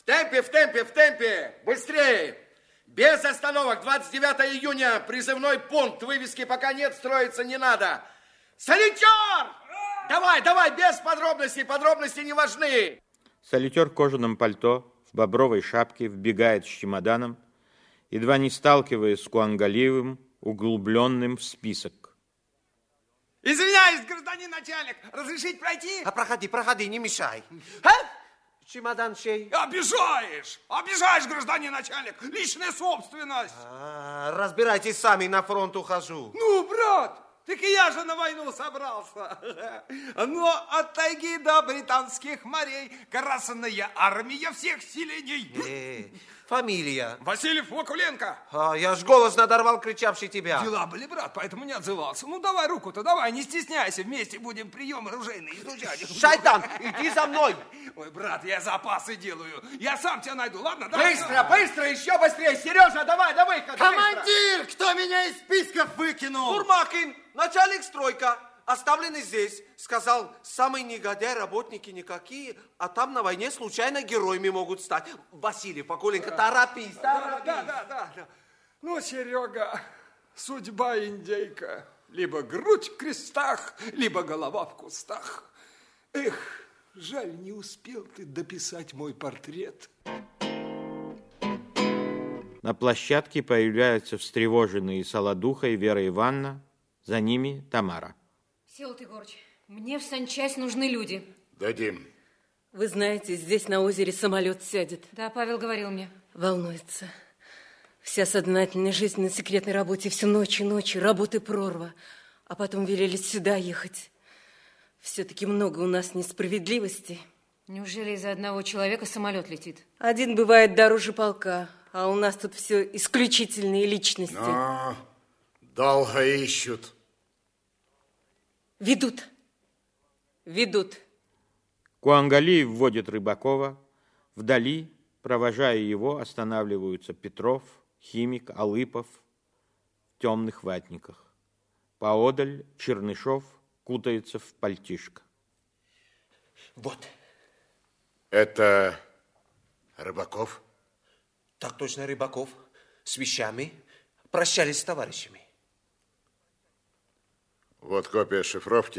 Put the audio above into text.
В темпе, в темпе! Быстрее! Без остановок. 29 июня. Призывной пункт. Вывески пока нет, строиться не надо. Солитер! Давай, без подробностей. Подробности не важны. Солитер в кожаном пальто, в бобровой шапке, вбегает с чемоданом, едва не сталкиваясь с Куангалиевым, углубленным в список. Извиняюсь, гражданин начальник, разрешить пройти? А проходи, не мешай. Чемодан чей? Обижаешь, гражданин начальник, личная собственность. Разбирайтесь сами, на фронт ухожу. Ну, брат, так и я же на войну собрался. Но от тайги до британских морей красная армия всех селений. Фамилия? Васильев Вакуленко. Я ж голос надорвал, кричавший тебя. Дела были, брат, поэтому не отзывался. Ну, давай руку-то, давай, не стесняйся. Вместе будем приемы оружейные изучать. Шайтан, иди за мной. Ой, брат, я запасы делаю. Я сам тебя найду, ладно? Давай. Быстро, еще быстрее. Сережа, давай, до выхода. Командир, кто меня из списков выкинул? Бурмакин, начальник стройка, оставленный здесь. Сказал, самые негодяи работники никакие, а там на войне случайно героями могут стать. Васильев, Вакуленко, торопись. Да. Ну, Серега, судьба индейка. Либо грудь в крестах, либо голова в кустах. Эх, жаль, не успел ты дописать мой портрет. На площадке появляются встревоженные Солодуха и Вера Ивановна, за ними Тамара. Всеволод Егорыч, мне в санчасть нужны люди. Дадим. Вы знаете, здесь на озере самолет сядет. Да, Павел говорил мне. Волнуется. Вся сознательная жизнь на секретной работе, всю ночь и ночи, работы прорва. А потом велели сюда ехать. Все-таки много у нас несправедливости. Неужели из-за одного человека самолет летит? Один бывает дороже полка, а у нас тут все исключительные личности. Но долго ищут. Ведут. Куангалиев вводит Рыбакова. Вдали, провожая его, останавливаются Петров, Химик, Алыпов в темных ватниках. Поодаль Чернышов кутается в пальтишко. Вот. Это Рыбаков? Так точно, Рыбаков. С вещами. Прощались с товарищами. Вот копия шифровки.